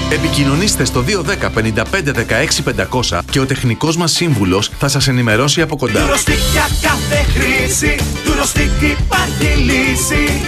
Επικοινωνήστε στο 210 55 16 500 και ο τεχνικός μας σύμβουλος θα σας ενημερώσει από κοντά. Τουρωστικ για κάθε χρήση, Τουρωστικ υπάρχει λύση.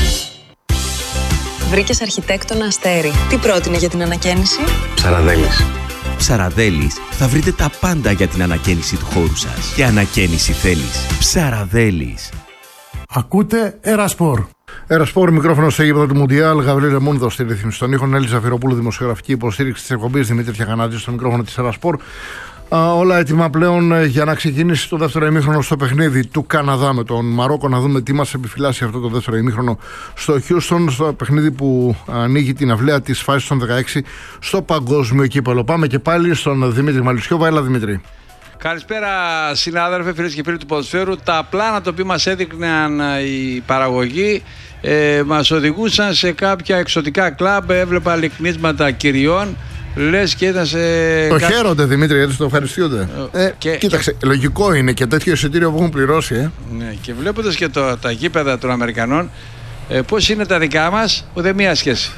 Βρήκες αρχιτέκτονα Αστέρι. Τι πρότεινε για την ανακαίνιση? Ψαραδέλης. Ψαραδέλης, θα βρείτε τα πάντα για την ανακαίνιση του χώρου σας. Και ανακαίνιση θέλεις. Ψαραδέλης. Ακούτε Ερασπορ. Ερασπορ, μικρόφωνο στο γήπεδο του Μουντιάλ. Γαβρίλ Ρεμούνδο στη ρύθμιση των ήχων. Έλλη Ζαφυροπούλου, δημοσιογραφική υποστήριξη τη εκπομπή. Δημήτρη Τιακανάτζη στο μικρόφωνο τη Ερασπορ. Όλα έτοιμα πλέον για να ξεκινήσει το δεύτερο ημίχρονο στο παιχνίδι του Καναδά με τον Μαρόκο. Να δούμε τι μας επιφυλάσσει αυτό το δεύτερο ημίχρονο στο Χιούστον, στο παιχνίδι που ανοίγει την αυλαία της φάσης των 16 στο παγκόσμιο κύπελλο. Πάμε και πάλι στον Δημήτρη Μαλισσιόβα. Έλα, Δημήτρη. Καλησπέρα, συνάδελφοι, φίλες και φίλοι του ποδοσφαίρου. Τα πλάνα τα οποία μας έδειχναν οι παραγωγοί μας οδηγούσαν σε κάποια εξωτικά κλαμπ. Έβλεπα λυκνίσματα κυριών. Λες και ήταν σε. Το χαίρονται, Δημήτρη, έτσι το ευχαριστούνται. Κοίταξε, λογικό είναι και τέτοιο εισιτήριο που έχουν πληρώσει. Ναι, και βλέποντας και τα γήπεδα των Αμερικανών, πώς είναι τα δικά μας, ούτε μία σχέση.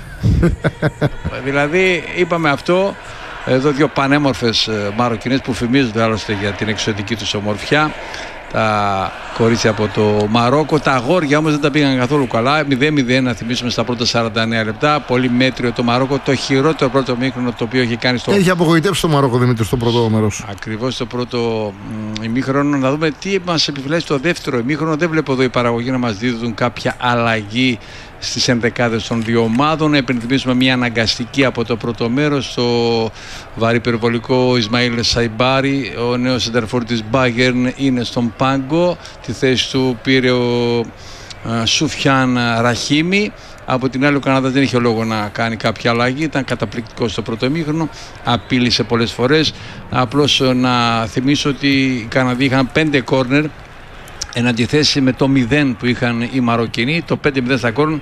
Δηλαδή, είπαμε αυτό. Εδώ δύο πανέμορφες Μαροκινές που φημίζονται άλλωστε για την εξωτική τους ομορφιά. Τα κορίτσια από το Μαρόκο. Τα αγόρια όμως δεν τα πήγαν καθόλου καλά. 0-0 να θυμίσουμε στα πρώτα 49 λεπτά. Πολύ μέτριο το Μαρόκο. Το χειρότερο πρώτο ημίχρονο το οποίο έχει κάνει στο. Έχει απογοητεύσει το Μαρόκο, Δημήτρη, στο πρώτο μέρος. Ακριβώς στο πρώτο ημίχρονο. Να δούμε τι μας επιφυλάσσει το δεύτερο ημίχρονο. Δεν βλέπω εδώ οι παραγωγοί να μας δίδουν κάποια αλλαγή στις ενδεκάδες των δύο ομάδων. Επενθυμίσουμε μια αναγκαστική από το πρώτο μέρος στο βαρυπερβολικό Ισμαήλ Σαϊμπάρι. Ο νέος σεντερφόρ της Bayern είναι στον πάγκο. Τη θέση του πήρε ο Σουφιάν Ραχίμι. Από την άλλη, ο Καναδάς δεν είχε λόγο να κάνει κάποια αλλαγή. Ήταν καταπληκτικό στο πρώτο ημίχρονο. Απείλησε πολλές φορές. Απλώς να θυμίσω ότι οι Καναδοί είχαν 5 κόρνερ. Εν αντιθέσει με το 0 που είχαν οι Μαροκινοί, το 5-0 στα κόρνερ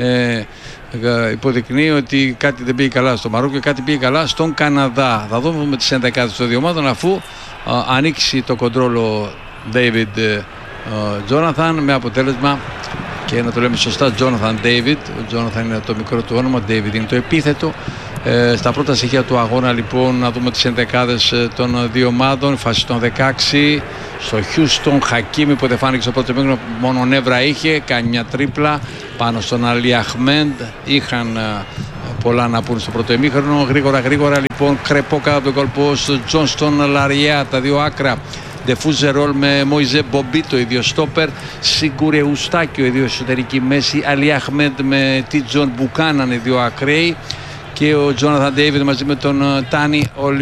υποδεικνύει ότι κάτι δεν πήγε καλά στο Μαρόκο και κάτι πήγε καλά στον Καναδά. Θα δούμε τις ενδεκάδες των δύο ομάδων αφού ανοίξει το κοντρόλο David Jonathan με αποτέλεσμα, και να το λέμε σωστά, Jonathan David. Ο Jonathan είναι το μικρό του όνομα, David είναι το επίθετο. Στα πρώτα στοιχεία του αγώνα λοιπόν να δούμε τις ενδεκάδες των δύο ομάδων. Φάση των 16 στο Χιούστον, Χακίμι που δεν φάνηκε στο πρώτο μήχρονο, μόνο νεύρα είχε, κάνει μια τρίπλα πάνω στον Αλί Αχμέντ. Είχαν πολλά να πούν στο πρώτο ημίχρονο. Γρήγορα λοιπόν, κρεπό κάτω από τον κόλπο στο Τζόνστον Λαριά, τα δύο άκρα. Ντεφούζε ρόλ με Μόιζε Μπομπί, το ίδιο στόπερ. Σίγκουρε Ουστάκιο, οι δύο εσωτερική μέση. Αλί Αχμέντ με Τίτζον Μπουκάναν, οι δύο ακραίοι. Και ο Τζόναθαν Ντέιβιντ μαζί με τον Τάνι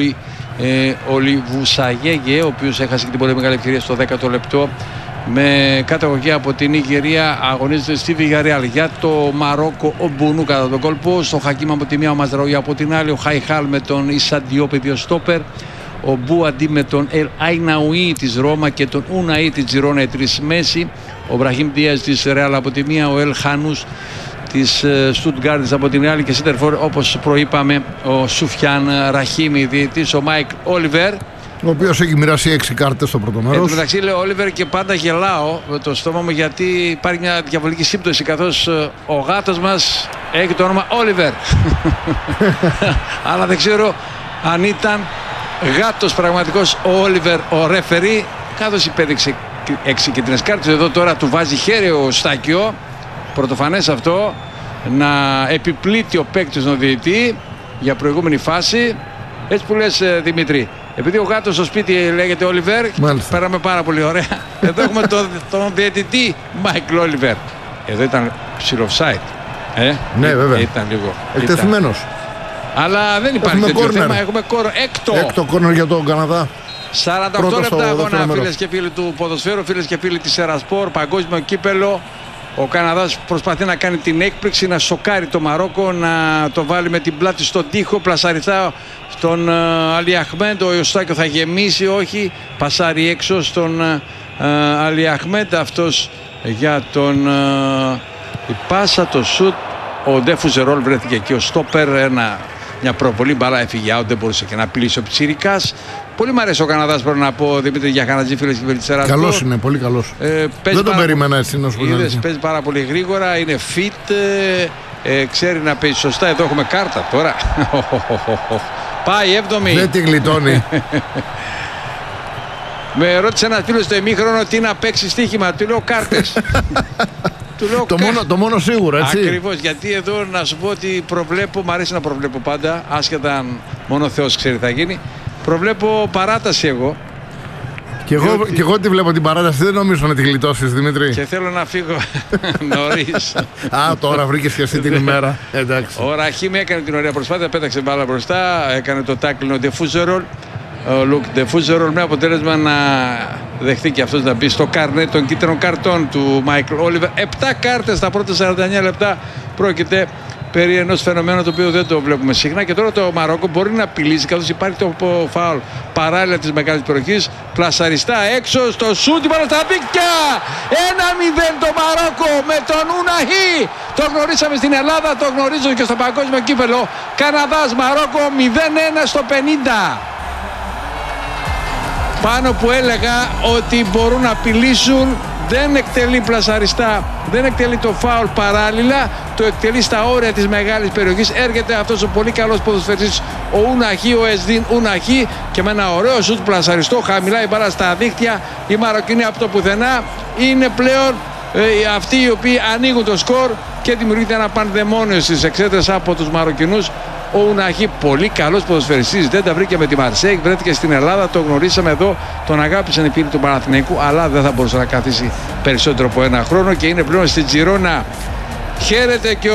Ολιβουσαγέγε, ο οποίος έχασε και την πολύ μεγάλη ευκαιρία στο 10ο λεπτό. Με καταγωγή από την Νιγηρία αγωνίζεται στη Βιγιαρεάλ. Για το Μαρόκο ο Μπουνού κατά τον κόλπο. Στο Χακίμα από τη μία, ο Μαζραούι από την άλλη. Ο Χαϊχάλ με τον Ισαντιόπ, δύο στόπερ. Ο Μπουαντί με τον Ελ Αϊναουί της Ρώμα και τον Ουναί της Τζιρόνα, οι τρεις μέση. Ο Μπραχίμ Δίας της Ρεάλ από τη μία. Ο Ελ Χανούς της Στουτγκάρδης από την άλλη και σέντερφορ, όπως προείπαμε, ο Σουφιάν Ραχίμι, διαιτητής ο Μάικ Όλιβερ, ο οποίος έχει μοιράσει 6 κάρτες στο πρώτο μέρος. Εν τω μεταξύ, λέει Όλιβερ, και πάντα γελάω με το στόμα μου γιατί υπάρχει μια διαβολική σύμπτωση, καθώς ο γάτος μας έχει το όνομα Όλιβερ. Αλλά δεν ξέρω αν ήταν γάτος πραγματικός ο Όλιβερ ο ρεφερί, καθώς υπέδειξε 6 κίτρινες κάρτες. Εδώ τώρα του βάζει χέρι ο Στάκιο. Πρωτοφανές αυτό, να επιπλήττει ο παίκτης τον διαιτητή για προηγούμενη φάση. Έτσι που λες, Δημήτρη, επειδή ο γάτος στο σπίτι λέγεται Όλιβερ, πέραμε πάρα πολύ ωραία. Εδώ έχουμε τον διαιτητή Μάικλ Όλιβερ. Εδώ ήταν ψιλοφσάιτ. Ναι, βέβαια. Ήταν λίγο εκτεθειμένος. Αλλά δεν υπάρχει τέτοιο θέμα. Έχουμε έκτο κόρνερ για τον Καναδά. 48 λεπτά αγώνα, φίλες και φίλοι του ποδοσφαίρου, φίλες και φίλοι της Ερασπορ, παγκόσμιο κύπελο. Ο Καναδάς προσπαθεί να κάνει την έκπληξη, να σοκάρει το Μαρόκο, να το βάλει με την πλάτη στον τοίχο. Πλασαριστά στον Αλί Αχμέντ, ο Ιωστάκιο θα γεμίσει, όχι. Πασάρει έξω στον Αλί Αχμέντ, αυτός για τον η πάσα, το σουτ. Ο Ντεφουζερόλ βρέθηκε εκεί, ο στόπερ, μια προβολή, μπάλα έφυγε out, δεν μπορούσε και να πλήσει ο Πιτσιρικάς. Πολύ μου αρέσει ο Καναδάς, πρέπει να πω, Δημήτρη Γιαχανατζή, φίλες και φίλοι της Ερασπορ. Καλός είναι, πολύ καλός. Δεν τον περίμενα έτσι να σου πω. Παίζει πάρα πολύ γρήγορα, είναι fit, ξέρει να παίζει σωστά. Εδώ έχουμε κάρτα τώρα. Πάει 7η. Δεν τη γλιτώνει. Με ρώτησε ένας φίλος στο ημίχρονο τι να παίξει στοίχημα. Του λέω κάρτες. Το μόνο σίγουρο, έτσι. Ακριβώς, γιατί εδώ να σου πω ότι προβλέπω, μου αρέσει να προβλέπω πάντα, άσχετα αν μόνο Θεός ξέρει θα γίνει. Προβλέπω παράταση εγώ. Και εγώ τη βλέπω την παράταση, δεν νομίζω να τη γλιτώσεις, Δημήτρη. Και θέλω να φύγω νωρίς. Τώρα βρήκες και εσύ την ημέρα. Εντάξει. Ο Ραχίμ έκανε την ωραία προσπάθεια, πέταξε μπάλα μπροστά, έκανε το τάκλινο Ντεφούζερολ. Ο Λουκ Ντεφούζερολ με αποτέλεσμα να δεχτεί και αυτός να μπει στο καρνέ των κίτρινων καρτών του Μάικλ Όλιβερ. 7 κάρτες στα πρώτα 49 λεπτά. Πρόκειται περί ενός φαινομένου το οποίο δεν το βλέπουμε συχνά. Και τώρα το Μαρόκο μπορεί να απειλήσει, καθώς υπάρχει το φάουλ παράλληλα της μεγάλης περιοχής. Πλασαριστά έξω στο σούτ, την μπάλα στα δίκτυα. 1-0 το Μαρόκο με τον Ουναχή. Το γνωρίσαμε στην Ελλάδα, το γνωρίζω και στο παγκόσμιο κύπελο. Καναδάς Μαρόκο 0-1 στο 50. Πάνω που έλεγα ότι μπορούν να απειλήσουν, δεν εκτελεί πλασαριστά, δεν εκτελεί το φάουλ παράλληλα, το εκτελεί στα όρια της μεγάλης περιοχής. Έρχεται αυτός ο πολύ καλός ποδοσφαιριστής, ο Ουναχή, ο Εσδίν Ουναχή, και με ένα ωραίο σουτ πλασαριστό, χαμηλά η μπάλα στα δίχτυα. Οι Μαροκινοί από το πουθενά είναι πλέον αυτοί οι οποίοι ανοίγουν το σκορ και δημιουργείται ένα πανδαιμόνιο στις εξέδρες από τους Μαροκινούς. Ο Ουναχή, πολύ καλός ποδοσφαιριστής, δεν τα βρήκε με τη Μαρσέικ, βρέθηκε στην Ελλάδα, το γνωρίσαμε εδώ, τον αγάπησαν οι φίλοι του Παναθηναϊκού, αλλά δεν θα μπορούσε να καθίσει περισσότερο από ένα χρόνο και είναι πλέον στην Τζιρόνα. Χαίρεται και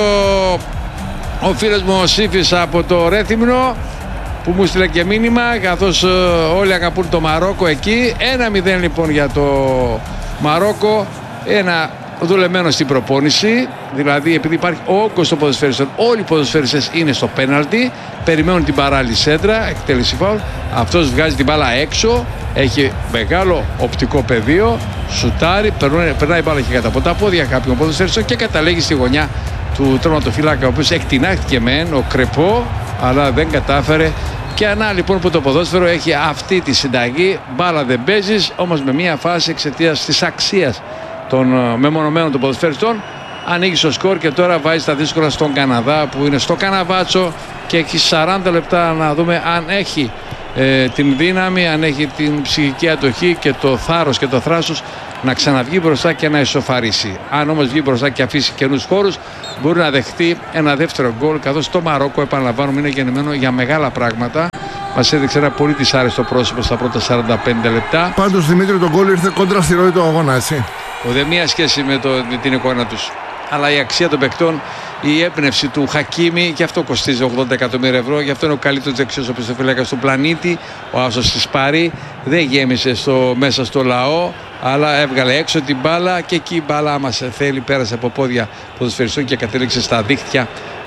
ο φίλος μου ο Σύφης από το Ρέθυμνο, που μου στείλε και μήνυμα, καθώς όλοι αγαπούν το Μαρόκο εκεί. 1-0 λοιπόν για το Μαρόκο, ένα δουλεμένο στην προπόνηση, δηλαδή επειδή υπάρχει όγκος των ποδοσφαιριστών, όλοι οι ποδοσφαιριστές είναι στο πέναλτι, περιμένουν την παράλληλη σέντρα, εκτέλεση φάουλ, αυτός βγάζει την μπάλα έξω, έχει μεγάλο οπτικό πεδίο, σουτάρει, περνάει η μπάλα και κατά από τα πόδια κάποιων ποδοσφαιριστών και καταλήγει στη γωνιά του τερματοφύλακα, ο οποίος εκτινάχθηκε μεν, ο Κρεπό, αλλά δεν κατάφερε. Και ανά λοιπόν που το ποδόσφαιρο έχει αυτή τη συνταγή, μπάλα δεν παίζεις, όμως με μια φάση εξαιτίας της αξίας των μεμονωμένων των ποδοσφαιριστών ανοίγει το σκορ και τώρα βάζει τα δύσκολα στον Καναδά, που είναι στο Καναβάτσο και έχει 40 λεπτά να δούμε αν έχει την δύναμη, αν έχει την ψυχική ατοχή και το θάρρος και το θράσος να ξαναβγεί μπροστά και να ισοφαρίσει. Αν όμως βγει μπροστά και αφήσει καινούς χώρους, μπορεί να δεχτεί ένα δεύτερο γκολ, καθώς το Μαρόκο, επαναλαμβάνουμε, είναι γεννημένο για μεγάλα πράγματα. Μας έδειξε ένα πολύ δυσάρεστο πρόσωπο στα πρώτα 45 λεπτά. Πάντως, Δημήτρη, το γκολ ήρθε κόντρα στη ροή του αγώνα, έτσι. Ουδέμια σχέση με την εικόνα τους. Αλλά η αξία των παικτών, η έμπνευση του Χακίμι, και αυτό κοστίζει 80 εκατομμύρια ευρώ. Γι' αυτό είναι ο καλύτερος δεξιός οπισθοφύλακας του πλανήτη. Ο Άσος της Πάρη δεν γέμισε μέσα στο λαό, αλλά έβγαλε έξω την μπάλα και εκεί η μπάλα, άμα σε θέλει, πέρασε από πόδια ποδοσφαιριστών και κατέληξε στα δίχτυα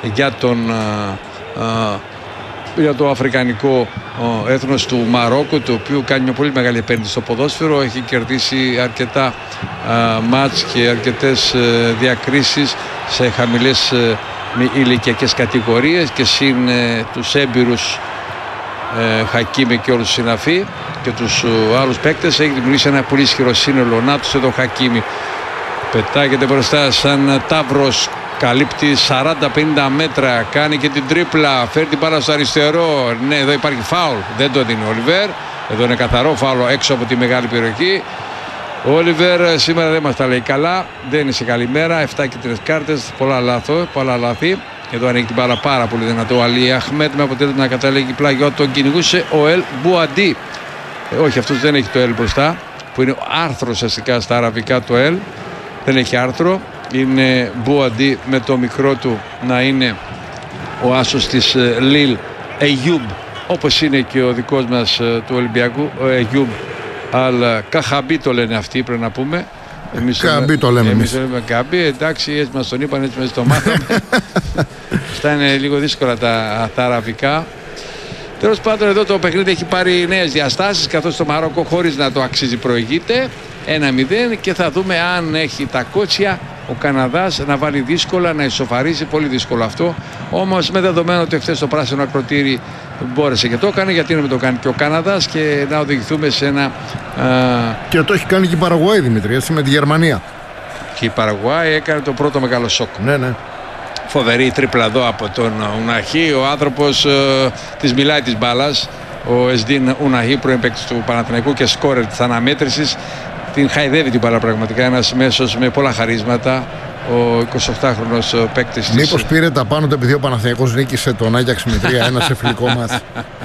για το αφρικανικό έθνος του Μαρόκο, το οποίο κάνει μια πολύ μεγάλη επένδυση στο ποδόσφαιρο. Έχει κερδίσει αρκετά μάτς και αρκετές διακρίσεις σε χαμηλές ηλικιακές κατηγορίες και συν τους έμπειρους Χακίμι και όλους τους συναφή και τους άλλους παίκτες. Έχει δημιουργήσει ένα πολύ ισχυρό σύνολο. Να τους εδώ Χακίμι πετάγεται μπροστά σαν ταύρος, καλύπτει 40-50 μέτρα, κάνει και την τρίπλα, φέρει την μπάλα στο αριστερό. Ναι, εδώ υπάρχει φάουλ, δεν το δίνει ο Όλιβερ. Εδώ είναι καθαρό φάουλ έξω από τη μεγάλη περιοχή. Ο Όλιβερ σήμερα δεν μας τα λέει καλά, δεν είναι σε καλή μέρα. 7 κίτρινες κάρτες, πολλά λάθη. Εδώ ανοίγει την μπάλα πάρα πολύ δυνατό ο Αλί Αχμέτ, με αποτέλεσμα να καταλήγει πλάγιο. Τον κυνηγούσε ο Ελ Μπουαντί. Όχι, αυτός δεν έχει το Ελ μπροστά, που είναι άρθρο ουσιαστικά στα αραβικά το Ελ. Δεν έχει άρθρο. Είναι Μπουαντί με το μικρό του να είναι ο άσος της Λιλ, Αιγιούμπ, όπως είναι και ο δικός μας του Ολυμπιακού, ο Αιγιούμπ Αλ Καχαμπί το λένε αυτοί, πρέπει να πούμε. Καμπί το λέμε εμείς. Καμπί, εντάξει, έτσι μας τον είπαν, έτσι μας το μάθαμε. Αυτά είναι λίγο δύσκολα τα αραβικά. Τέλος πάντων, εδώ το παιχνίδι έχει πάρει νέες διαστάσεις, καθώς το Μαρόκο, χωρίς να το αξίζει, προηγείται 1-0 και θα δούμε αν έχει τα κότσια ο Καναδάς να βάλει δύσκολα, να ισοφαρίσει, πολύ δύσκολο αυτό. Όμως με δεδομένο ότι χθες το πράσινο ακροτήρι μπόρεσε και το έκανε, γιατί να μην το κάνει και ο Καναδάς και να οδηγηθούμε σε ένα... Και το έχει κάνει και η Παραγουάη, Δημήτρη, έτσι, με τη Γερμανία. Και η Παραγουάη έκανε το πρώτο μεγάλο σοκ. Ναι. Φοβερή τρίπλα εδώ από τον Ουναχή. Ο άνθρωπος της μιλάει της μπάλας. Ο Εσντίν Ουναχή, πρώην παίκτης του Παναθηναϊκού και σκόρερ της αναμέτρησης. Την χαϊδεύει την μπάλα πραγματικά, ένας μέσος με πολλά χαρίσματα. Ο 28χρονος παίκτης. Μήπως πήρε τα πάνω του επειδή ο Παναθηναϊκός νίκησε τον Άγιαξ με 3-1 σε φιλικό μάτς.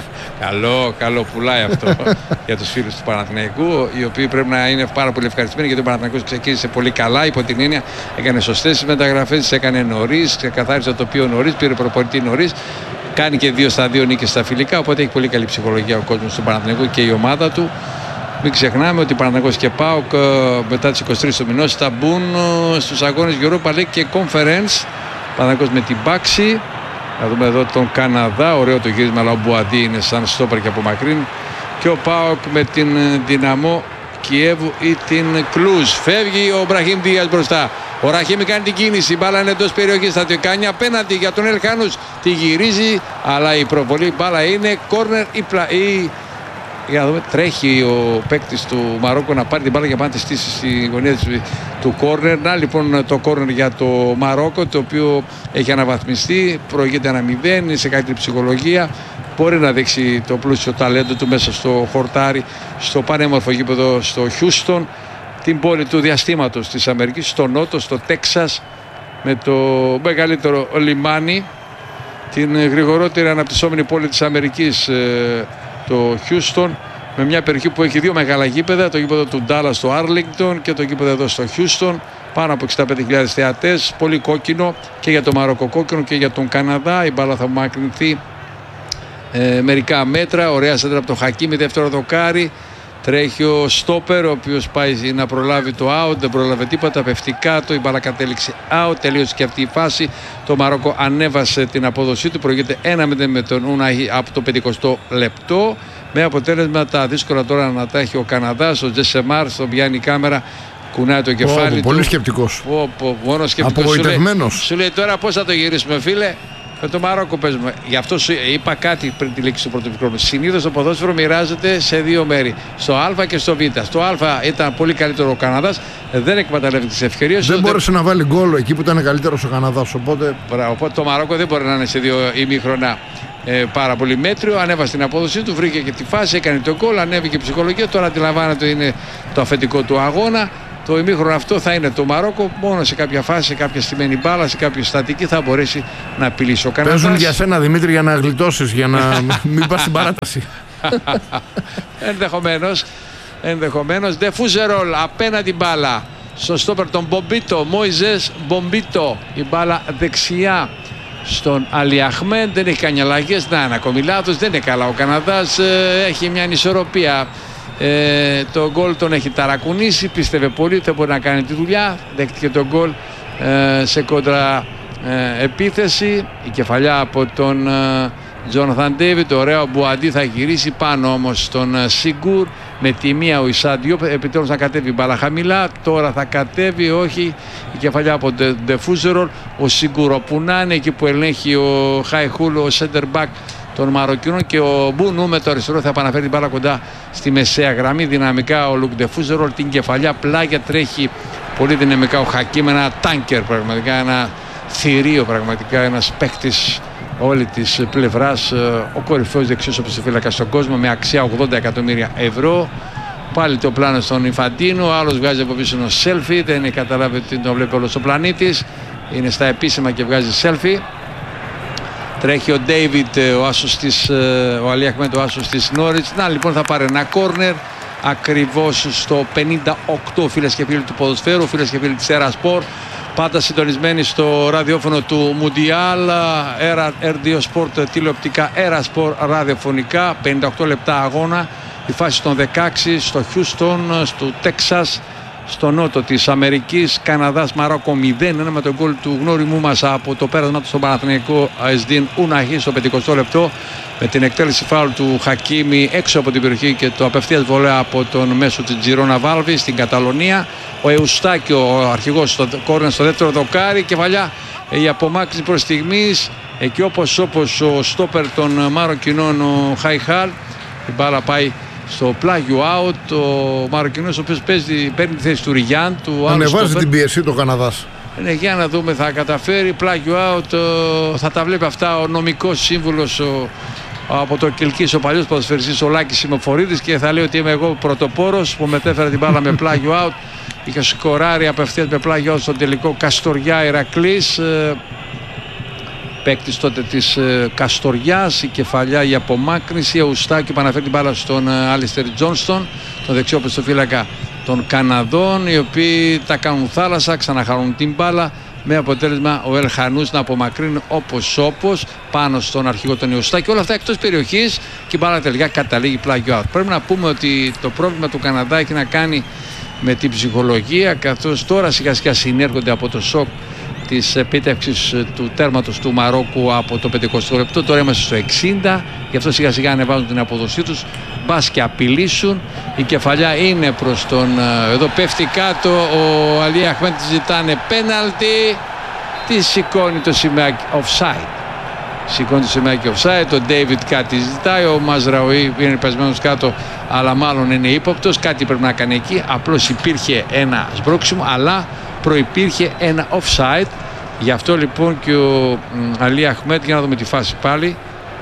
Καλό πουλάει αυτό για τους φίλους του Παναθηναϊκού, οι οποίοι πρέπει να είναι πάρα πολύ ευχαριστημένοι, γιατί ο Παναθηναϊκός ξεκίνησε πολύ καλά, υπό την έννοια έκανε σωστές μεταγραφές, έκανε νωρίς, ξεκαθάρισε το τοπίο νωρίς, πήρε προπονητή νωρίς, κάνει και 2-2 νίκες στα φιλικά, οπότε έχει πολύ καλή ψυχολογία ο κόσμος του Παναθηναϊκού και η ομάδα του. Μην ξεχνάμε ότι Παναθηναϊκός και ΠΑΟΚ μετά τις 23 του μηνός θα μπουν στους αγώνες Europa League και Conference. Παναθηναϊκός με την Πάξη. Να δούμε εδώ τον Καναδά, ωραίο το γύρισμα, αλλά ο Μπουαντί είναι σαν στόπερ και απομακρύνει. Και ο ΠΑΟΚ με την Δυναμό Κιέβου ή την Κλουζ. Φεύγει ο Μπραχίμ Δίας μπροστά. Ο Ραχίμι κάνει την κίνηση. Η μπάλα είναι εντός περιοχής. Θα το κάνει απέναντι για τον Ελχάνους. Τη γυρίζει, αλλά η προβολή μπάλα είναι κόρνερ ή για να δούμε, τρέχει ο παίκτης του Μαρόκο να πάρει την μπάλα για να τη στήσει στη γωνία του κόρνερ. Να λοιπόν το κόρνερ για το Μαρόκο, το οποίο έχει αναβαθμιστεί, προηγείται 1-0, είναι σε καλύτερη ψυχολογία. Μπορεί να δείξει το πλούσιο ταλέντο του μέσα στο χορτάρι, στο πανέμορφο γήπεδο στο Χιούστον, την πόλη του διαστήματος της Αμερικής, στο νότο, στο Τέξας, με το μεγαλύτερο λιμάνι, την γρηγορότερη αναπτυσσόμενη πόλη της Αμερικής, το Χιούστον, με μια περιοχή που έχει δύο μεγάλα γήπεδα, το γήπεδο του Ντάλλας στο Άρλιγκτον και το γήπεδο εδώ στο Χιούστον, πάνω από 65.000 θεατές, πολύ κόκκινο και για το Μαρόκο κόκκινο και για τον Καναδά. Η μπάλα θα μακρυνθεί μερικά μέτρα, ωραία σέντρα από το Χακίμι, δεύτερο δοκάρι. Τρέχει ο στόπερ, ο οποίος πάει να προλάβει το out, δεν πρόλαβε τίποτα, πέφτει κάτω, η μπάλα κατέληξε out, τελείωσε και αυτή η φάση. Το Μαρόκο ανέβασε την απόδοσή του, προηγείται 1-0 με τον Ουναχή από το 50ο λεπτό. Με αποτέλεσμα τα δύσκολα τώρα να τα έχει ο Καναδάς, ο Τζεσεμάρ, στον πιάνει η κάμερα, κουνάει το κεφάλι του. Πολύ σκεπτικός. Μόνο σκεπτικός. Απογοητευμένος. Σου λέει τώρα πώς θα το γυρίσουμε, φίλε. Με το Μαρόκο παίζουμε. Γι' αυτό σου είπα κάτι πριν τη λήξη του πρώτου χρόνου. Συνήθως το ποδόσφαιρο μοιράζεται σε δύο μέρη. Στο Α και στο Β. Στο Α ήταν πολύ καλύτερο ο Καναδάς. Δεν εκμεταλλεύτηκε τις ευκαιρίες. Δεν μπόρεσε να βάλει γκολ εκεί που ήταν καλύτερος ο Καναδάς. Οπότε το Μαρόκο δεν μπορεί να είναι σε δύο ημίχρονα πάρα πολύ μέτριο. Ανέβασε την απόδοσή του, βρήκε και τη φάση, έκανε το γκολ, ανέβηκε η ψυχολογία. Τώρα αντιλαμβάνεται ότι είναι το αφεντικό του αγώνα. Το ημίχρονο αυτό θα είναι το Μαρόκο, μόνο σε κάποια φάση, σε κάποια στημένη μπάλα, σε κάποια στατική θα μπορέσει να απειλήσει ο Καναδάς. Παίζουν για σένα, Δημήτρη, για να γλιτώσεις, για να μην πας στην παράταση. Ενδεχομένως. Ντεφούζερολ απέναντι μπάλα στο στόπερ τον Μπομπίτο, Μόιζες Μπομπίτο, η μπάλα δεξιά στον Αλι Αχμέντ, δεν έχει κάνει αλλαγές, να είναι ακόμη λάθος, δεν είναι καλά ο Καναδάς, έχει μια ανισορροπία. Το γκολ τον έχει ταρακουνήσει, πίστευε πολύ ότι θα μπορεί να κάνει τη δουλειά, δέχτηκε το γκολ σε κόντρα επίθεση, η κεφαλιά από τον Τζόναθαν Ντέιβιντ, ωραίο Μπουαντί, θα γυρίσει πάνω όμως στον Σιγκούρ, με τη μία ο Ισάντιο, επιτέλους να κατέβει μπάλα χαμηλά, τώρα θα κατέβει, όχι, η κεφαλιά από τον Ντεφούζερολ, ο Σιγκούρ όπου να είναι, εκεί που ελέγχει ο Χαϊχούλ, ο center back των Μαροκινών, και ο Μπουνού με το αριστερό θα επαναφέρει την μπάλα κοντά στη μεσαία γραμμή. Δυναμικά ο Λουκ Ντεφούζερολ, την κεφαλιά, πλάγια τρέχει πολύ δυναμικά ο Χακίμ, ένα τάνκερ πραγματικά, ένα θηρίο πραγματικά, ένας παίκτης όλη της πλευράς, ο κορυφαίος δεξιός οπισθοφύλακας στον κόσμο, με αξία 80 εκατομμύρια ευρώ. Πάλι το πλάνο στον Ιφαντίνο, ο άλλος βγάζει από πίσω ένα selfie, δεν έχει καταλάβει ότι το βλέπει όλος ο πλανήτης, είναι στα επίσημα και βγάζει selfie. Τρέχει ο Ντέιβιντ, ο Αλι Αχμέντ, ο άσος της Νόριτς. Να λοιπόν θα πάρει ένα κόρνερ ακριβώς στο 58, φίλες και φίλοι του ποδοσφαίρου, φίλες και φίλοι της Ερασπορ. Πάντα συντονισμένοι στο ραδιόφωνο του Μουντιάλ, R2 Sport τηλεοπτικά, Ερασπορ ραδιοφωνικά. 58 λεπτά αγώνα, η φάση των 16 στο Χιούστον, στο Τέξας, στο νότο της Αμερικής. Καναδάς Μαρόκο 0-1 με τον γκολ του γνώριμού μας από το πέρασμα του στον Παναθηναϊκό Εσντίν Ουναχή στο 50ο λεπτό, με την εκτέλεση φάουλ του Χακίμι έξω από την περιοχή και το απευθείας βολέα από τον μέσο της Τζιρόνα Βάλβη στην Καταλωνία. Ο Εουστάκιο, ο αρχηγός στο κόρνερ στο δεύτερο δοκάρι, κεφαλιά, η απομάκρυνση προς στιγμής, εκεί όπως ο στόπερ των Μαροκινών, ο Χαϊχάλ, η μπάλα πάει στο πλάγιο out. Ο Μαροκινός, ο οποίος παίρνει τη θέση του Ριγιάν, του ανεβάζει την πίεση το Καναδάς. Ναι, για να δούμε, θα καταφέρει. Πλάγιο out, θα τα βλέπει αυτά ο νομικός σύμβουλος από το Κιλκής, ο παλιός ποδοσφαιριστής ο Λάκης Σιμοφορίδης, και θα λέει ότι είμαι εγώ πρωτοπόρος που μετέφερα την μπάλα με πλάγιο out. Είχε σκοράρει απευθείας με πλάγιο out στο τελικό Καστοριά Ηρακλής. Παίκτης τότε της Καστοριάς, η κεφαλιά, η απομάκρυνση, ο Ουστάκη που αναφέρει την μπάλα στον Άλιστερ Τζόνστον, τον δεξιό πεστοφύλακα των Καναδών, οι οποίοι τα κάνουν θάλασσα, ξαναχαρούν την μπάλα, με αποτέλεσμα ο Ελχανούς να απομακρύνει όπως πάνω στον αρχηγό τον Ιωστάκη. Όλα αυτά εκτός περιοχής και η μπάλα τελικά καταλήγει πλάγιο out. Πρέπει να πούμε ότι το πρόβλημα του Καναδά έχει να κάνει με την ψυχολογία, καθώς τώρα σιγά σιγά συνέρχονται από το σοκ της επίτευξης του τέρματος του Μαρόκου από το 50ο λεπτό. Τώρα είμαστε στο 60, γι' αυτό σιγά σιγά ανεβάζουν την αποδοσή τους, μπας και απειλήσουν. Η κεφαλιά είναι προς τον, εδώ πέφτει κάτω ο Αλί Αχμέντ, ζητάνε πέναλτι, τη σηκώνει το σημαίακι offside. Σηκώνει το σημαίακι offside, ο Ντέιβιτ κάτι ζητάει, ο Μαζραουί είναι πεσμένος κάτω, αλλά μάλλον είναι ύποπτος, κάτι πρέπει να κάνει εκεί. Απλώς υπήρχε ένα σμπρώξιμο, αλλά προϋπήρχε ένα offside. Γι' αυτό λοιπόν και ο Αλί Αχμέντ, για να δούμε τη φάση πάλι.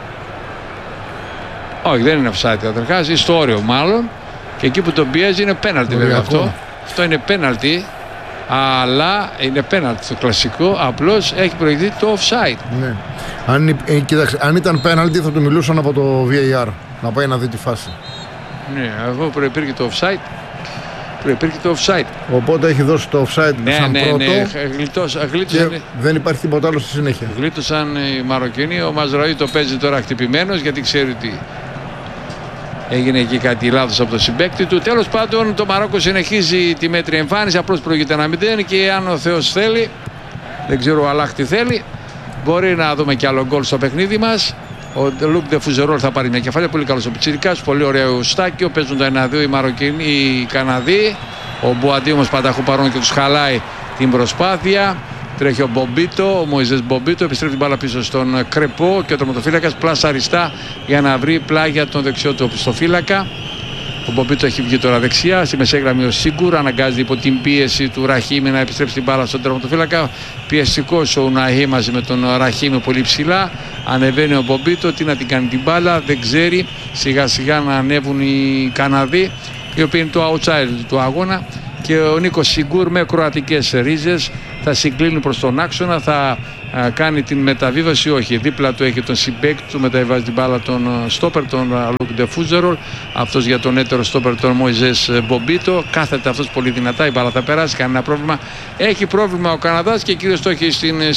Όχι, δεν είναι offside καταρχάς, είναι στο όριο μάλλον. Και εκεί που τον πιέζει είναι πέναλτι βέβαια αυτό. Αυτό είναι πέναλτι, αλλά είναι πέναλτι το κλασικό, απλώς έχει προηγηθεί το offside. Ναι. Κοίταξε, αν ήταν πέναλτι θα του μιλούσαν από το VAR, να πάει να δει τη φάση. Ναι, εγώ προϋπήρχε το offside. Το offside. Οπότε έχει δώσει το offside σαν πρώτο. Ναι, γλίτωσαν. Και δεν υπάρχει τίποτα άλλο στη συνέχεια. Γλίτωσαν οι Μαροκινοί. Ο Μαζραουί το παίζει τώρα χτυπημένος, γιατί ξέρει ότι έγινε εκεί κάτι λάθος από το συμπαίκτη του. Τέλος πάντων, το Μαρόκο συνεχίζει τη μέτρια εμφάνιση. Απλώς προηγείται 1-0 και αν ο Θεός θέλει, δεν ξέρω ο Αλάχ τι θέλει, μπορεί να δούμε κι άλλο γκολ στο παιχνίδι μας. Ο Λουκ Ντεφουζερόλ θα πάρει μια κεφαλιά, πολύ καλός ο Πιτσιρικάς, πολύ ωραίο στάκιο. Παίζουν το 1-2 οι Μαροκινοί, οι Καναδοί. Ο Μπουαντί όμως πανταχού παρόν και τους χαλάει την προσπάθεια. Τρέχει ο Μπομπίτο, ο Μωυσές Μπομπίτο, επιστρέφει την μπάλα πίσω στον Κρεπό και ο τερματοφύλακας πλασαριστά για να βρει πλάγια τον δεξιό του οπισθοφύλακα. Ο Μπομπίτο έχει βγει τώρα δεξιά, στη μεσαία γραμμή ο Σίγκουρ, αναγκάζεται υπό την πίεση του Ραχίμη να επιστρέψει την μπάλα στον τερματοφύλακα. Πιεστικός ο Ουναχή μαζί με τον Ραχίμη πολύ ψηλά. Ανεβαίνει ο Μπομπίτο, τι να την κάνει την μπάλα, δεν ξέρει. Σιγά σιγά να ανέβουν οι Καναδοί, οι οποίοι είναι το outside του αγώνα. Και ο Νίκος Σιγκούρ με κροατικές ρίζες θα συγκλίνει προς τον άξονα, θα κάνει την μεταβίβαση, όχι, δίπλα του έχει τον συμπέκτη του, μεταβιβάζει την μπάλα τον στόπερ, τον Λουκ Ντεφούζερολ, αυτός για τον έτερο στόπερ τον Μωυσές Μπομπίτο, κάθεται αυτός πολύ δυνατά, η μπάλα θα περάσει, κανένα πρόβλημα. Έχει πρόβλημα ο Καναδάς και κυρίως το έχει στην